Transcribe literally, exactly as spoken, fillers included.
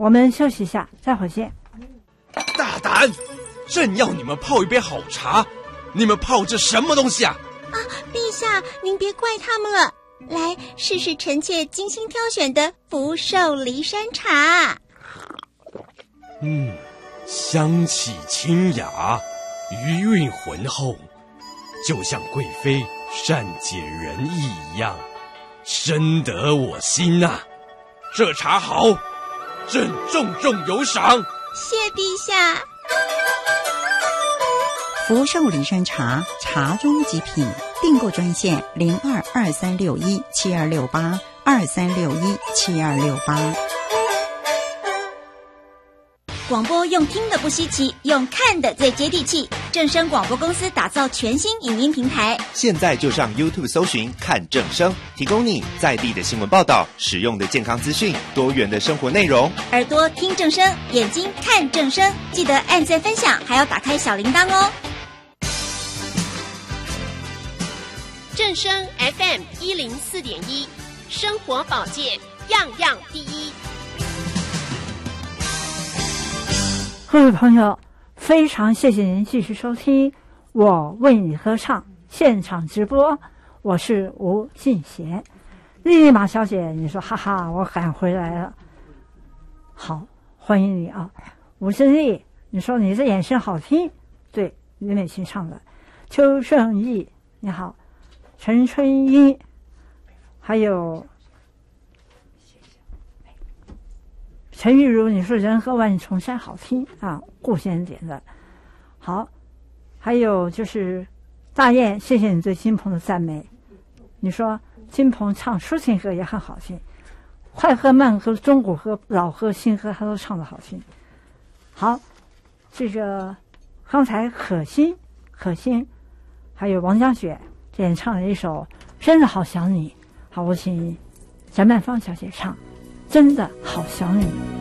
我们休息一下，待会儿见。 大胆！正要你们泡一杯好茶，你们泡这什么东西啊？ 啊，陛下，您别怪他们了。来，试试臣妾精心挑选的福寿梨山茶。 嗯，香气清雅，余韵浑厚，就像贵妃善解人意一样，深得我心呐、啊！这茶好，朕重重有赏。 谢陛下。 福寿梨山茶，茶中极品。订购专线零二二三六一七二六八二三六一七二六八。 广播用听的不稀奇，用看的最接地气。正声广播公司打造全新影音平台， 现在就上 YouTube 搜寻看正声，提供你在地的新闻报道、实用的健康资讯、多元的生活内容。 耳朵听正声，眼睛看正声，记得按赞分享，还要打开小铃铛哦。 正声 F M 一零四点一，生活保健样样第一。 各位朋友，非常谢谢您继续收听我为你合唱现场直播，我是吴敬贤。丽丽马小姐，你说哈哈，我赶回来了，好，欢迎你啊！吴振丽，你说你这眼神好听，对，李美琴唱的。邱胜义，你好。陈春英，还有陈玉茹，你说人和万里重山好听啊，顾先生点的好。还有就是大雁，谢谢你对金鹏的赞美，你说金鹏唱抒情歌也很好听，快歌慢歌中古歌老歌新歌他都唱得好听。好，这个刚才可心可心还有王江雪演唱了一首真的好想你，好，我请翟曼芳小姐唱真的好想你。